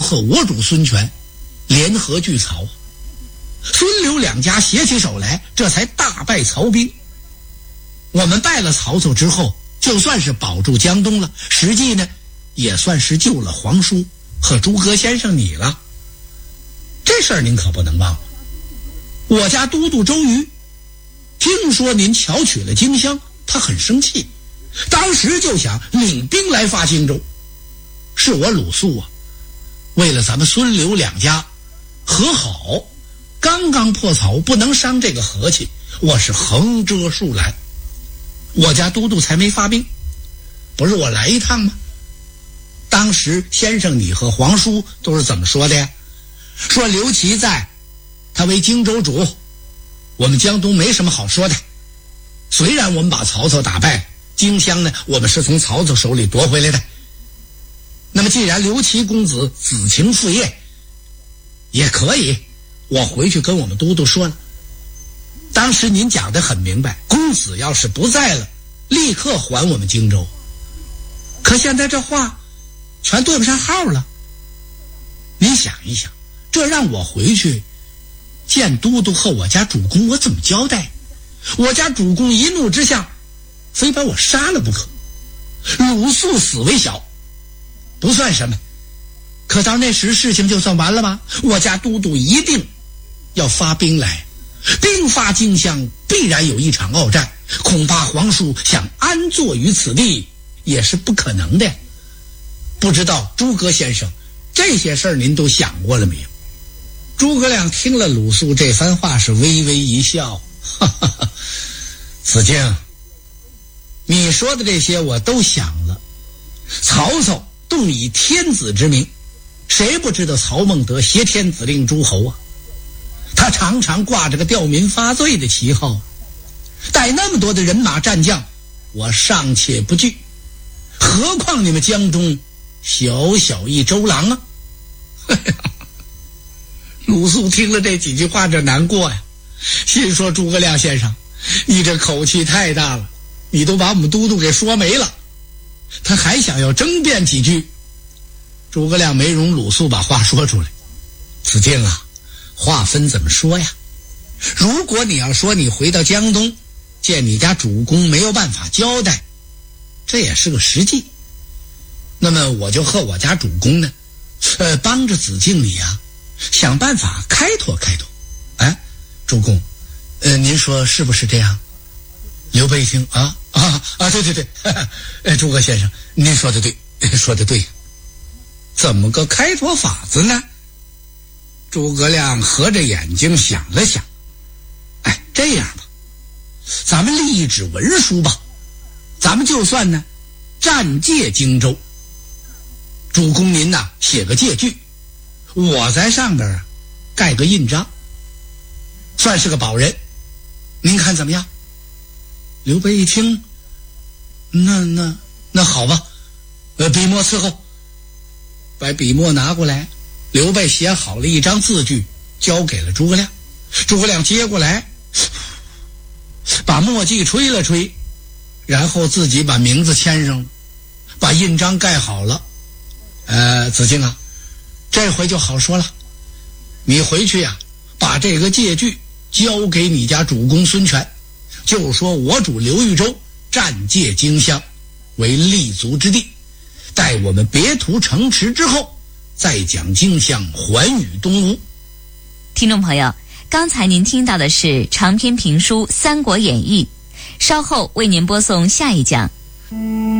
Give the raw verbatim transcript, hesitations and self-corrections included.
和我主孙权联合拒曹，孙刘两家携起手来，这才大败曹兵。我们败了曹操之后，就算是保住江东了，实际呢也算是救了皇叔和诸葛先生你了。这事儿您可不能忘了。我家都督周瑜听说您巧取了荆襄，他很生气，当时就想领兵来伐荆州。是我鲁肃啊，为了咱们孙刘两家和好，刚刚破曹，不能伤这个和气，我是横遮竖拦，我家都督才没发兵。不是我来一趟吗？当时先生你和皇叔都是怎么说的呀？说刘琦在，他为荆州主，我们江东没什么好说的。虽然我们把曹操打败，荆襄呢我们是从曹操手里夺回来的。那么既然刘琦公子子承父业，也可以我回去跟我们都督说了。当时您讲得很明白，公子要是不在了，立刻还我们荆州。可现在这话全对不上号了。您想一想，这让我回去见都督和我家主公，我怎么交代？我家主公一怒之下非把我杀了不可。鲁肃死为小不算什么，可到那时事情就算完了吗？我家都督一定要发兵来，兵发荆襄，必然有一场鏖战，恐怕皇叔想安坐于此地也是不可能的。不知道诸葛先生这些事儿您都想过了没有？诸葛亮听了鲁肃这番话是微微一笑，哈哈哈，子敬，你说的这些我都想了。曹操动以天子之名，谁不知道曹孟德挟天子令诸侯啊？他常常挂着个吊民发罪的旗号，带那么多的人马战将，我尚且不惧，何况你们江中小小一周郎啊？鲁肃听了这几句话这难过呀，心说诸葛亮先生，你这口气太大了，你都把我们都督给说没了。他还想要争辩几句，诸葛亮没容鲁肃把话说出来。子敬啊，话分怎么说呀？如果你要说你回到江东见你家主公没有办法交代，这也是个实际。那么我就和我家主公呢，呃，帮着子敬你啊，想办法开拓开拓。哎，主公，呃，您说是不是这样？刘备一听啊啊啊，对对对，呃，诸葛先生，您说的对，说的对。怎么个开拓法子呢？诸葛亮合着眼睛想了想，哎，这样吧，咱们立一纸文书吧，咱们就算呢暂借荆州。主公您呐写个借据，我在上边啊盖个印章，算是个保人，您看怎么样？刘备一听，那那那好吧，呃，笔墨伺候。把笔墨拿过来，刘备写好了一张字据，交给了诸葛亮。诸葛亮接过来，把墨迹吹了吹，然后自己把名字签上了，把印章盖好了。呃，子敬啊，这回就好说了，你回去呀、啊，把这个借据交给你家主公孙权，就说我主刘豫州暂借荆襄为立足之地，待我们别图城池之后，再将荆襄还与东吴。 听众朋友，刚才您听到的是长篇评书《三国演义》，稍后为您播送下一讲。